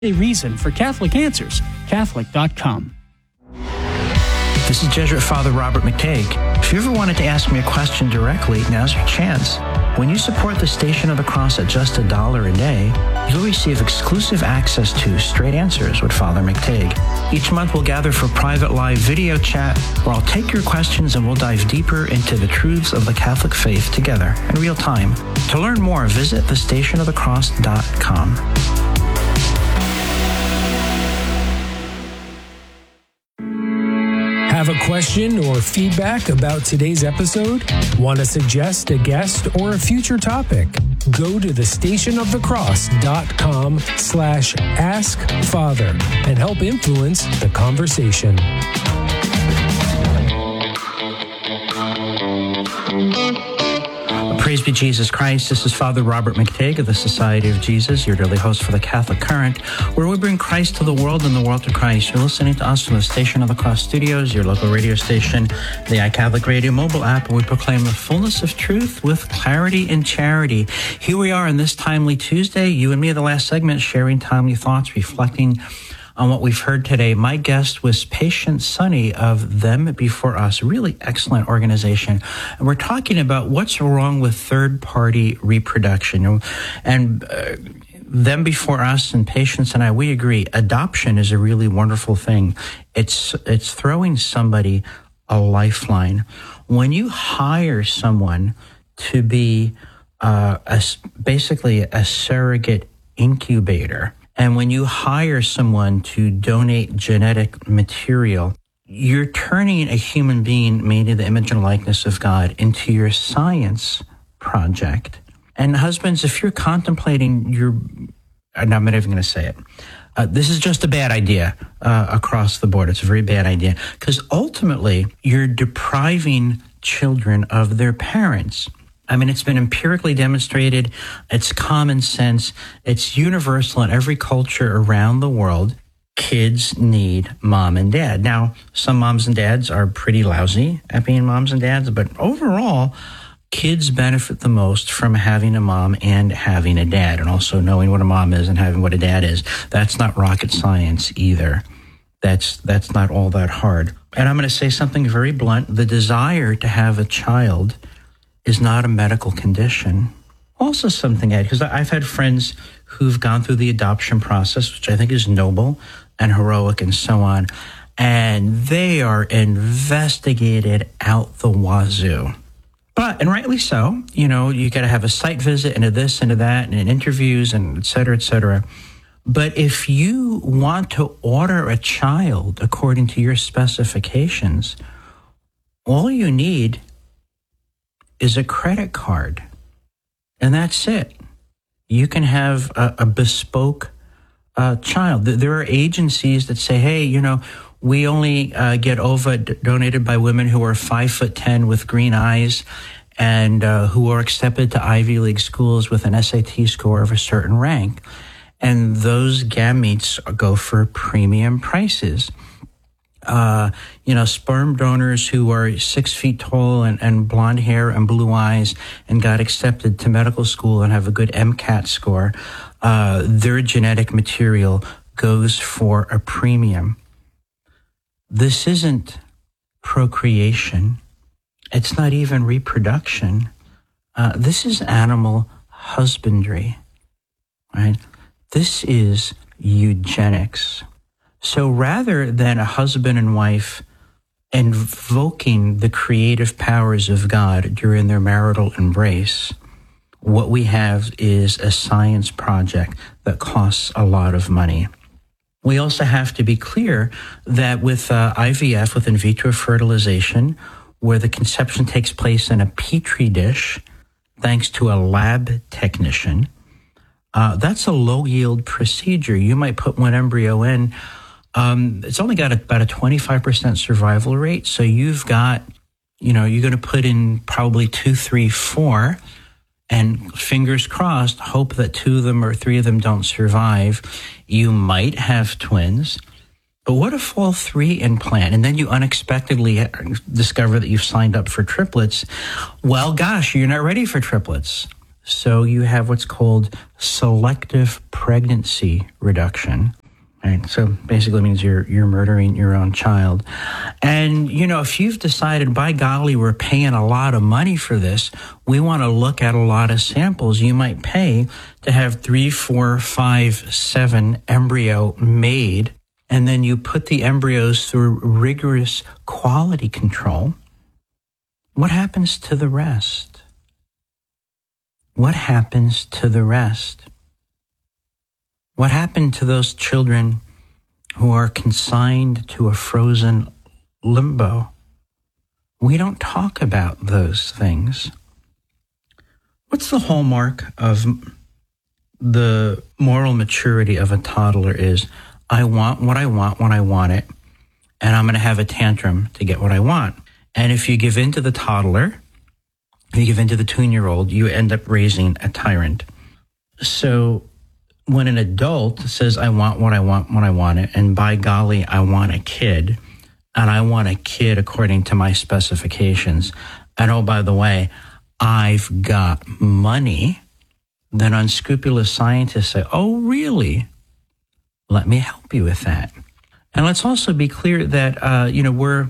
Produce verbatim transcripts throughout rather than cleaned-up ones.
A reason for Catholic Answers, Catholic dot com. This is Jesuit Father Robert McTague. If you ever wanted to ask me a question directly, now's your chance. When you support the Station of the Cross at just a dollar a day, you'll receive exclusive access to Straight Answers with Father McTague. Each month we'll gather for private live video chat where I'll take your questions and we'll dive deeper into the truths of the Catholic faith together in real time. To learn more, visit the station of the cross dot com. Have a question or feedback about today's episode? Want to suggest a guest or a future topic? Go to the station of the cross dot com slash ask father and help influence the conversation. Praise be Jesus Christ. This is Father Robert McTague of the Society of Jesus, your daily host for the Catholic Current, where we bring Christ to the world and the world to Christ. You're listening to us from the Station of the Cross Studios, your local radio station, the iCatholic Radio mobile app, where we proclaim the fullness of truth with clarity and charity. Here we are on this timely Tuesday, you and me in the last segment, sharing timely thoughts, reflecting on what we've heard today. My guest was Patient Sunny of Them Before Us, really excellent organization. And we're talking about what's wrong with third-party reproduction. And uh, Them Before Us and Patience and I, we agree, adoption is a really wonderful thing. It's, it's throwing somebody a lifeline. When you hire someone to be uh, a, basically a surrogate incubator, and when you hire someone to donate genetic material, you're turning a human being made in the image and likeness of God into your science project. And husbands, if you're contemplating your, I'm not even going to say it, uh, this is just a bad idea uh, across the board. It's a very bad idea because ultimately you're depriving children of their parents. I mean, it's been empirically demonstrated. It's common sense. It's universal in every culture around the world. Kids need mom and dad. Now, some moms and dads are pretty lousy at being moms and dads, but overall, kids benefit the most from having a mom and having a dad, and also knowing what a mom is and having what a dad is. That's not rocket science either. That's that's not all that hard. And I'm going to say something very blunt. The desire to have a child is not a medical condition. Also something, Ed, because I've had friends who've gone through the adoption process, which I think is noble and heroic and so on, and they are investigated out the wazoo. But, and rightly so, you know, you got to have a site visit and a this and a that and interviews and et cetera, et cetera. But if you want to order a child according to your specifications, all you need is a credit card. And that's it. You can have a, a bespoke uh, child. There are agencies that say, hey, you know, we only uh, get ova donated by women who are five foot ten with green eyes and uh, who are accepted to Ivy League schools with an S A T score of a certain rank. And those gametes go for premium prices. Uh, you know, sperm donors who are six feet tall and, and blonde hair and blue eyes and got accepted to medical school and have a good MCAT score, uh, their genetic material goes for a premium. This isn't procreation. It's not even reproduction. Uh, this is animal husbandry, right? This is eugenics. So rather than a husband and wife invoking the creative powers of God during their marital embrace, what we have is a science project that costs a lot of money. We also have to be clear that with uh, I V F, with in vitro fertilization, where the conception takes place in a petri dish, thanks to a lab technician, uh, that's a low-yield procedure. You might put one embryo in. Um, it's only got a, about a twenty-five percent survival rate. So you've got, you know, you're going to put in probably two, three, four, and fingers crossed, hope that two of them or three of them don't survive. You might have twins. But what if all three implant and then you unexpectedly discover that you've signed up for triplets? Well, gosh, you're not ready for triplets. So you have what's called selective pregnancy reduction. Right. So basically means you're you're murdering your own child. And, you know, if you've decided, by golly, we're paying a lot of money for this, we want to look at a lot of samples. You might pay to have three, four, five, seven embryo made, and then you put the embryos through rigorous quality control. What happens to the rest? What happens to the rest? What happened to those children who are consigned to a frozen limbo? We don't talk about those things. What's the hallmark of the moral maturity of a toddler is, I want what I want when I want it, and I'm going to have a tantrum to get what I want. And if you give in to the toddler, if you give in to the two-year-old, you end up raising a tyrant. So when an adult says, I want what I want when I want it, and by golly, I want a kid, and I want a kid according to my specifications, and oh, by the way, I've got money, then unscrupulous scientists say, oh, really? Let me help you with that. And let's also be clear that, uh, you know, we're,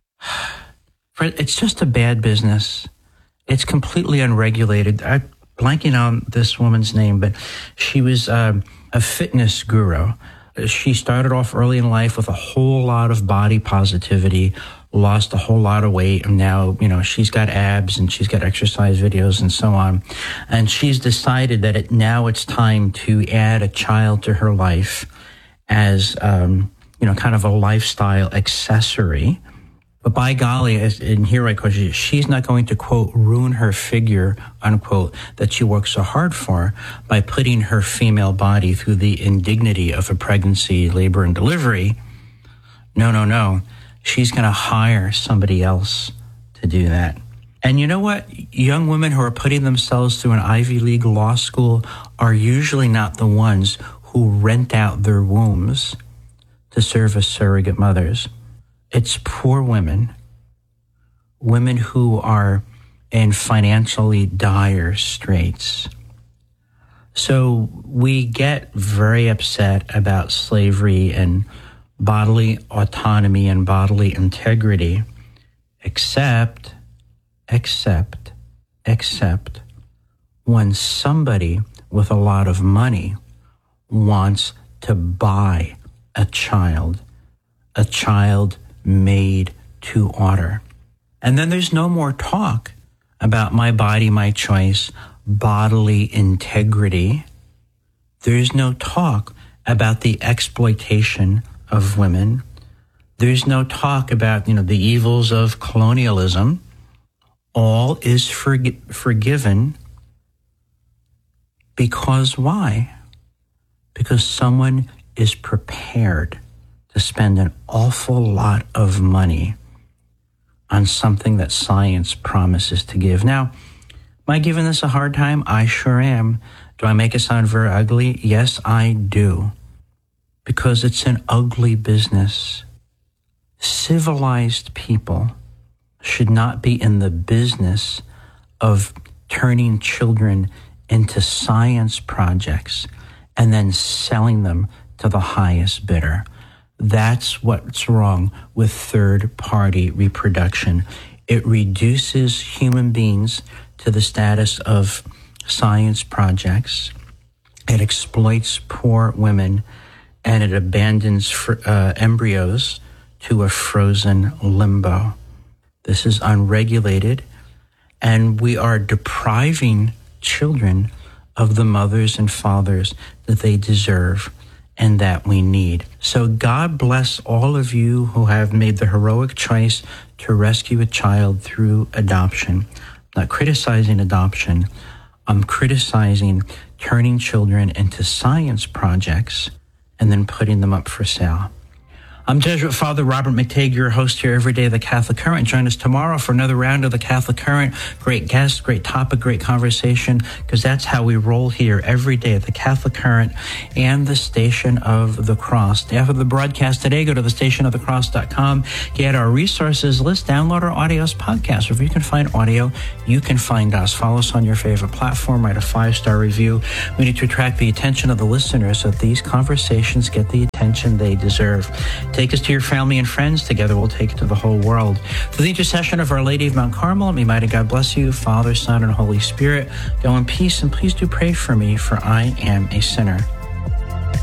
it's just a bad business. It's completely unregulated. I'm blanking on this woman's name, but she was um, a fitness guru. She started off early in life with a whole lot of body positivity, lost a whole lot of weight, and now, you know, she's got abs and she's got exercise videos and so on. And she's decided that it, now it's time to add a child to her life as, um, you know, kind of a lifestyle accessory. But by golly, and here I quote, she's not going to, quote, ruin her figure, unquote, that she worked so hard for by putting her female body through the indignity of a pregnancy, labor, and delivery. No, no, no. She's going to hire somebody else to do that. And you know what? Young women who are putting themselves through an Ivy League law school are usually not the ones who rent out their wombs to serve as surrogate mothers. It's poor women, women who are in financially dire straits. So we get very upset about slavery and bodily autonomy and bodily integrity, except, except, except when somebody with a lot of money wants to buy a child, a child made to order. And then there's no more talk about my body, my choice, bodily integrity. There's no talk about the exploitation of women. There's no talk about, you know, the evils of colonialism. All is forg- forgiven because why? Because someone is prepared to spend an awful lot of money on something that science promises to give. Now, am I giving this a hard time? I sure am. Do I make it sound very ugly? Yes, I do. Because it's an ugly business. Civilized people should not be in the business of turning children into science projects and then selling them to the highest bidder. That's what's wrong with third-party reproduction. It reduces human beings to the status of science projects. It exploits poor women, and it abandons fr- uh, embryos to a frozen limbo. This is unregulated, and we are depriving children of the mothers and fathers that they deserve and that we need. So God bless all of you who have made the heroic choice to rescue a child through adoption. I'm not criticizing adoption. I'm criticizing turning children into science projects and then putting them up for sale. I'm Jesuit Father Robert McTague, your host here every day of the Catholic Current. Join us tomorrow for another round of the Catholic Current. Great guests, great topic, great conversation, because that's how we roll here every day at the Catholic Current and the Station of the Cross. After the broadcast today, go to the station of the cross dot com, get our resources list, download our audios podcast. If you can find audio, you can find us. Follow us on your favorite platform, write a five-star review. We need to attract the attention of the listeners so that these conversations get the attention they deserve. Take us to your family and friends. Together we'll take it to the whole world. Through the intercession of Our Lady of Mount Carmel, may mighty God bless you, Father, Son, and Holy Spirit. Go in peace, and please do pray for me, for I am a sinner.